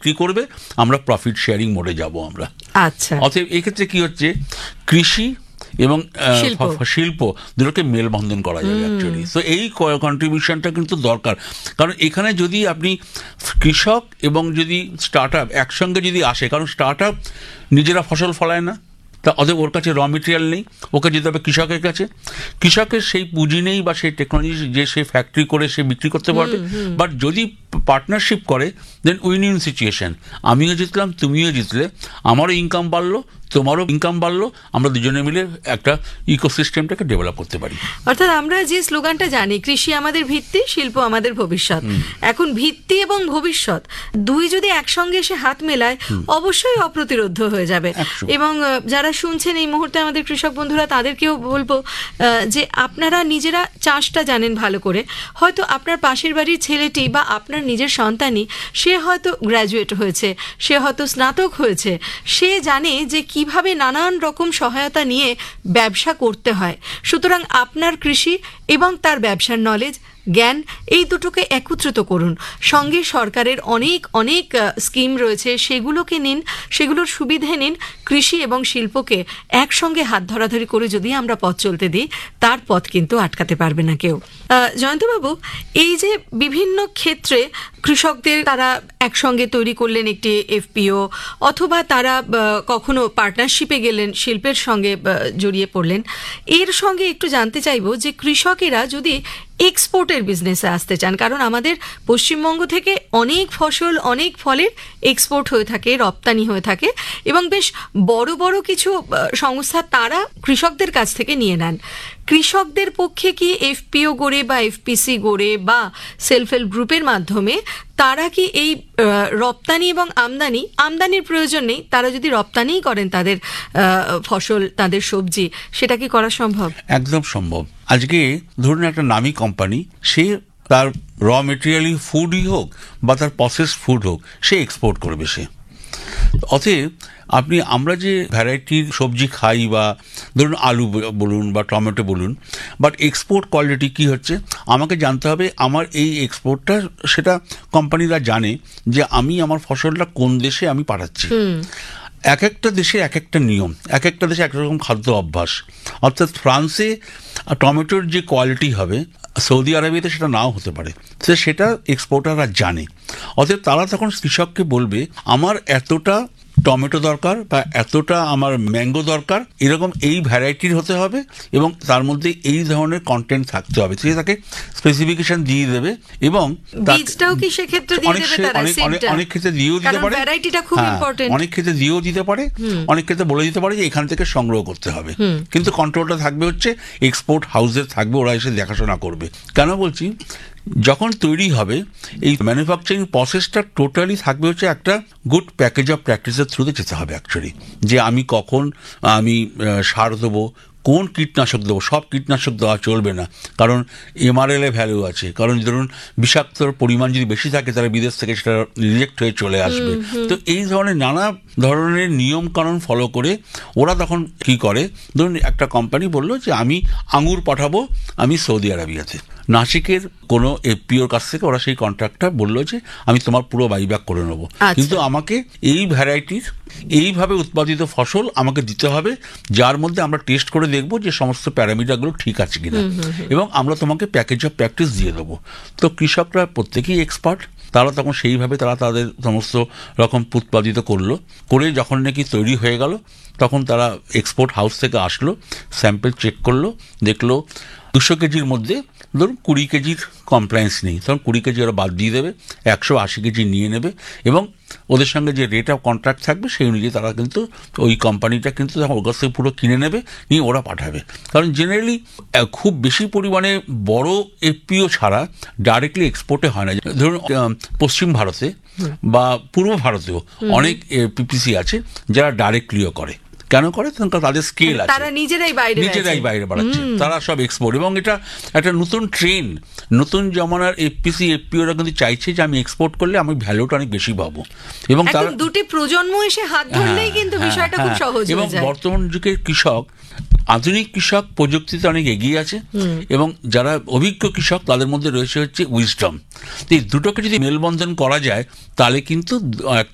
বিক্রি করবে, আমরা প্রফিট শেয়ারিং মোডে যাব আমরা। আচ্ছা, অতএব এক্ষেত্রে কি হচ্ছে, কৃষি এবং শিল্প দুটোকে মেলবন্ধন করা যাবে অ্যাকচুয়ালি। তো এই কন্ট্রিবিউশনটা কিন্তু দরকার, কারণ এখানে যদি আপনি কৃষক এবং যদি স্টার্ট আপ একসঙ্গে যদি আসে, কারণ স্টার্ট আপ নিজেরা ফসল ফলায় না, তা অতএব ওর কাছে র মেটেরিয়াল নেই, ওকে যেতে হবে কৃষকের কাছে। কৃষকের সেই পুঁজি নেই বা সেই টেকনোলজি যে সে ফ্যাক্টরি করে সে বিক্রি করতে পারবে। বাট যদি পার্টনারশিপ করে, দেন উইন উইন সিচুয়েশন, আমিও জিতলাম, তুমিও জিতলে, আমারও ইনকাম বাড়লো, তোমারও ইনকাম বাড়লো, আমরা দুজনে মিলে একটা ইকোসিস্টেমটাকে ডেভেলপ করতে পারি। অর্থাৎ আমরা যে স্লোগানটা জানি, কৃষি আমাদের ভিত্তি, শিল্প আমাদের ভবিষ্যৎ, এখন ভিত্তি এবং ভবিষ্যৎ দুই যদি একসঙ্গে এসে হাত মেলায়, অবশ্যই অপ্রতিরোধ্য হয়ে যাবে। এবং যারা শুনছেন এই মুহূর্তে আমাদের কৃষক বন্ধুরা, তাদেরকেও বলবো যে আপনারা নিজেরা চাষটা জানেন ভালো করে, হয়তো আপনার পাশের বাড়ির ছেলেটি বা আপনার নিজের সন্তানই, সে হয়তো গ্র্যাজুয়েট হয়েছে, সে হয়তো স্নাতক হয়েছে, সে জানে যে কিভাবে নানান রকম সহায়তা নিয়ে ব্যবসা করতে হয়। সুতরাং আপনার কৃষি এবং তার ব্যবসার নলেজ, জ্ঞান, এই দুটোকে একত্রিত করুন। সঙ্গে সরকারের অনেক অনেক স্কিম রয়েছে, সেগুলোকে নিন, সেগুলোর সুবিধে নিন। কৃষি এবং শিল্পকে একসঙ্গে হাত ধরাধরি করে যদি আমরা পথ চলতে দিই, তার পথ কিন্তু আটকাতে পারবে না কেউ। জয়ন্তবাবু, এই যে বিভিন্ন ক্ষেত্রে কৃষকদের তারা একসঙ্গে তৈরি করলেন একটি এফপিও, অথবা তারা কখনো পার্টনারশিপে গেলেন, শিল্পের সঙ্গে জড়িয়ে পড়লেন, এর সঙ্গে একটু জানতে চাইব যে কৃষকেরা যদি এক্সপোর্টের বিজনেসে আসতে চান, কারণ আমাদের পশ্চিমবঙ্গ থেকে অনেক ফসল, অনেক ফলের এক্সপোর্ট হয়ে থাকে, রপ্তানি হয়ে থাকে, এবং বেশ বড় বড় কিছু সংস্থা তারা কৃষকদের কাছ থেকে নিয়ে নেন। কৃষকদের পক্ষে কি এফপিও গড়ে বা এফপিসি গড়ে বা সেলফ হেল্প গ্রুপের মাধ্যমে তারা কি এই রপ্তানি এবং আমদানির প্রয়োজন নেই, তারা যদি রপ্তানিই করেন তাদের ফসল, তাদের সবজি, সেটা কি করা সম্ভব? একদম সম্ভব। আজকে ধরুন একটা নামী কোম্পানি, সে তার র মেটেরিয়ালই ফুডই হোক বা তার প্রসেস ফুড হোক, সে এক্সপোর্ট করবে সে। অতএব আমরা যে ভ্যারাইটির সবজি খাই, বা ধরুন আলু বলুন বা টমেটো বলুন, বাট এক্সপোর্ট কোয়ালিটি কি হচ্ছে, আমাকে জানতে হবে আমার এই এক্সপোর্টটা, সেটা কোম্পানিরা জানে যে আমি আমার ফসলটা কোন দেশে আমি পাঠাচ্ছি। এক একটা দেশে এক একটা নিয়ম, এক একটা দেশে এক রকম খাদ্য অভ্যাস। অর্থাৎ ফ্রান্সে টমেটোর যে কোয়ালিটি হবে, সৌদি আরবিয়াতে সেটা নাও হতে পারে, সেটা এক্সপোর্টাররা জানে। অতএব তারা তখন কৃষককে বলবে আমার এতটা টমেটো দরকার বা এতটা আমার ম্যাঙ্গো দরকার, এরকম এই ভ্যারাইটির হতে হবে এবং তার মধ্যে এই ধরনের কন্টেন্ট থাকতে হবে। সে তাকে স্পেসিফিকেশন দিয়ে দেবে এবং বীজটাও কি সেক্ষেত্রে দিয়ে দেবে তারা? অনেক ক্ষেত্রে দিয়েও দিতে পারে, ভ্যারাইটিটা খুব ইম্পর্টেন্ট। অনেক ক্ষেত্রে দিয়েও দিতে পারে, অনেক ক্ষেত্রে বলে দিতে পারে যে এখান থেকে সংগ্রহ করতে হবে, কিন্তু কন্ট্রোলটা থাকবে হচ্ছে এক্সপোর্ট হাউসের থাকবে, ওরা এসে দেখাশোনা করবে। কেন বলছি, যখন তৈরি হবে এই ম্যানুফ্যাকচারিং প্রসেসটা টোটালি থাকবে হচ্ছে একটা গুড প্যাকেজ অফ প্র্যাকটিসের থ্রুতে যেতে হবে অ্যাকচুয়ালি, যে আমি কখন সার দেবো, কোন কীটনাশক দেবো। সব কীটনাশক দেওয়া চলবে না, কারণ এমআরএল ভ্যালু আছে, কারণ ধরুন বিষাক্তর পরিমাণ যদি বেশি থাকে তাহলে বিদেশ থেকে সেটা রিজেক্ট হয়ে চলে আসবে। তো এই ধরনের নানা ধরনের নিয়ম কানুন ফলো করে ওরা তখন কি করে, ধরুন একটা কোম্পানি বললো যে আমি আঙুর পাঠাবো আমি সৌদি আরবিয়াতে, নাসিকের কোনো এফপিওর কাছ থেকে ওরা সেই কন্ট্রাক্টটা বললো যে আমি তোমার পুরো বাইব্যাক করে নেবো, কিন্তু আমাকে এই ভ্যারাইটির এইভাবে উৎপাদিত ফসল আমাকে দিতে হবে, যার মধ্যে আমরা টেস্ট করে দেখবো যে সমস্ত প্যারামিটারগুলো ঠিক আছে কিনা, এবং আমরা তোমাকে প্যাকেজ অফ প্র্যাকটিস দিয়ে দেবো। তো কৃষকরা প্রত্যেকেই এক্সপার্ট, তারা তখন সেইভাবে তাদের সমস্ত রকম উৎপাদিত করে যখন নাকি তৈরি হয়ে গেল, তখন তারা এক্সপোর্ট হাউস থেকে আসলো, স্যাম্পল চেক করলো, দেখলো 200 কেজির মধ্যে ধরুন 20 কেজির কমপ্লায়েন্স নেই, তখন 20 কেজি ওরা বাদ দিয়ে দেবে, 180 কেজি নিয়ে নেবে, এবং ওদের সঙ্গে যে রেট অফ কন্ট্রাক্ট থাকবে সেই অনুযায়ী তারা কিন্তু ওই কোম্পানিটা কিন্তু ওর কাছ থেকে পুরো কিনে নেবে, নিয়ে ওরা পাঠাবে। কারণ জেনারেলি খুব বেশি পরিমাণে বড় এফপিও ছাড়া ডাইরেক্টলি এক্সপোর্টে হয় না। ধরুন পশ্চিম ভারতে বা পূর্ব ভারতেও অনেক পিপিসি আছে যারা ডাইরেক্টলিও করে। কেন করে? তাদের স্কেল আছে, তারা নিজেরাই বাইরে বাড়াচ্ছে, তারা সব এক্সপোর্ট। এবং এটা একটা নতুন ট্রেন্ড, নতুন জমানার এফপিওরা কিন্তু চাইছে যে আমি এক্সপোর্ট করলে আমি ভ্যালুটা অনেক বেশি পাবো, এবং তার দুটি প্রজন্ম এসে হাত ধরলেই কিন্তু বিষয়টা খুব সহজ হয়ে যায়। এবং বর্তমান যুগের কৃষক, আধুনিক কৃষক প্রযুক্তিতে অনেক এগিয়ে আছে, এবং যারা অভিজ্ঞ কৃষক তাদের মধ্যে রয়েছে হচ্ছে উইজডম। এই দুটোকে যদি মেলবন্ধন করা যায় তাহলে কিন্তু